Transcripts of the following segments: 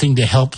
something to help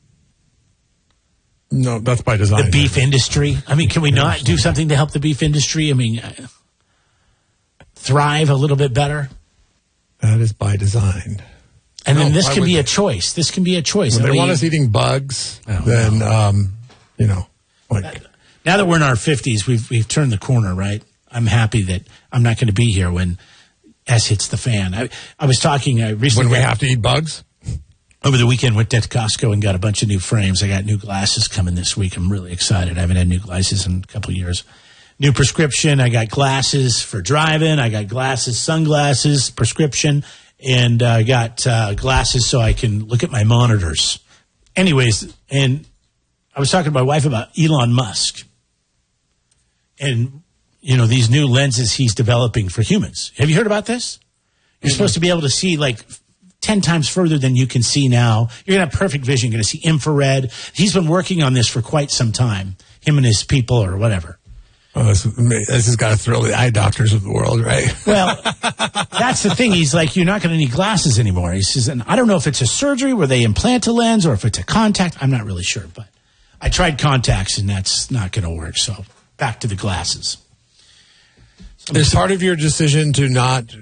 No, that's by design. the beef industry? I mean, can we not do something to help the beef industry? I mean, thrive a little bit better? That is by design. And then this why can would be a they? choice. This can be a choice. When And they we- want us eating bugs, Oh, then, like, Now that we're in our 50s, we've turned the corner, right? I'm happy that I'm not going to be here when S hits the fan. I was talking recently. when we have to eat bugs? Over the weekend, went to Costco and got a bunch of new frames. I got new glasses coming this week. I'm really excited. I haven't had new glasses in a couple of years. New prescription. I got glasses for driving. I got glasses, sunglasses, prescription, and I got glasses so I can look at my monitors. Anyways, and I was talking to my wife about Elon Musk and, these new lenses he's developing for humans. Have you heard about this? You're supposed to be able to see like 10 times further than you can see now. You're going to have perfect vision. You're going to see infrared. He's been working on this for quite some time, him and his people or whatever. Oh, this has got to thrill the eye doctors of the world, right? Well, that's the thing. He's like, you're not going to need glasses anymore. He says, and I don't know if it's a surgery where they implant a lens or if it's a contact. I'm not really sure, but I tried contacts and that's not going to work. So back to the glasses. Is part of your decision to not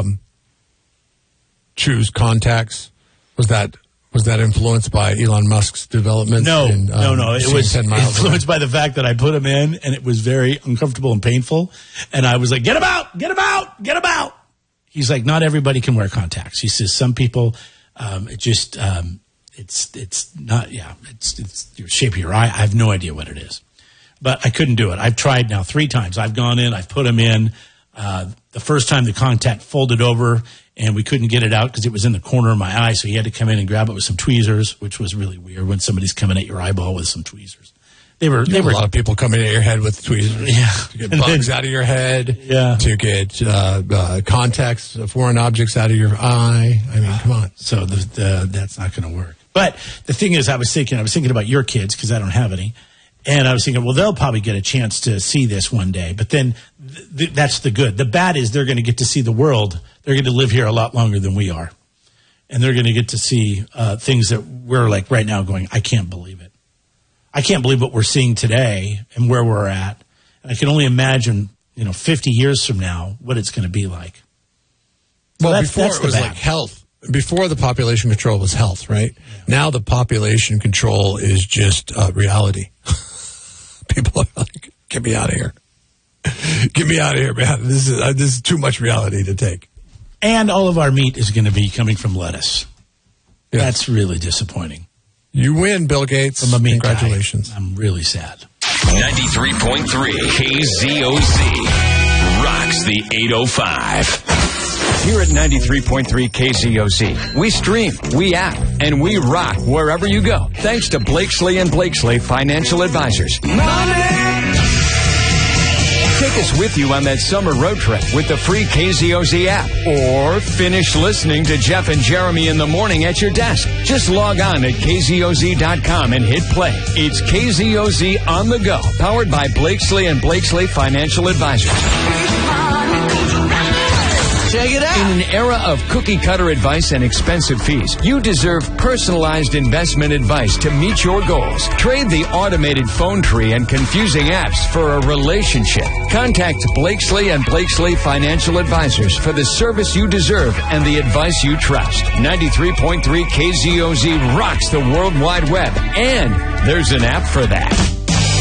choose contacts, was that influenced by Elon Musk's development? No. It was 10 miles influenced by the fact that I put them in and it was very uncomfortable and painful. And I was like, get them out, get them out, get them out. He's like, not everybody can wear contacts. He says, some people, it's not, it's your shape of your eye. I have no idea what it is. But I couldn't do it. I've tried now 3 times. I've gone in, I've put them in. The first time the contact folded over and we couldn't get it out because it was in the corner of my eye. So he had to come in and grab it with some tweezers, which was really weird when somebody's coming at your eyeball with some tweezers. They were a lot of people coming at your head with tweezers. Yeah. To get bugs out of your head. Yeah. To get contacts, foreign objects out of your eye. I mean, come on. So that's not going to work. But the thing is, I was thinking about your kids because I don't have any. And I was thinking, well, they'll probably get a chance to see this one day. But then that's the good. The bad is they're going to get to see the world. They're going to live here a lot longer than we are. And they're going to get to see things that we're like right now going, I can't believe it. I can't believe what we're seeing today and where we're at. And I can only imagine, 50 years from now, what it's going to be like. So Well, before it was like health. Before the population control was health, right? Yeah. Now the population control is just reality. People are like, get me out of here. Get me out of here, man. This is too much reality to take. And all of our meat is going to be coming from lettuce. Yes. That's really disappointing. You win, Bill Gates. I'm a meat Congratulations. guy. I'm really sad. 93.3 KZOZ rocks the 805. Here at 93.3 KZOZ, we stream, we app, and we rock wherever you go. Thanks to Blakesley and Blakesley Financial Advisors. Take us with you on that summer road trip with the free KZOZ app. Or finish listening to Jeff and Jeremy in the morning at your desk. Just log on at KZOZ.com and hit play. It's KZOZ on the go, powered by Blakesley and Blakesley Financial Advisors. Check it out. In an era of cookie-cutter advice and expensive fees, you deserve personalized investment advice to meet your goals. Trade the automated phone tree and confusing apps for a relationship. Contact Blakesley and Blakesley Financial Advisors for the service you deserve and the advice you trust. 93.3 KZOZ rocks the World Wide Web, and there's an app for that.